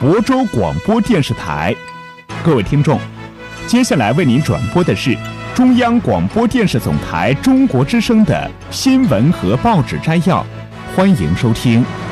亳州广播电视台。各位听众，接下来为您转播的是中央广播电视总台中国之声的新闻和报纸摘要，欢迎收听。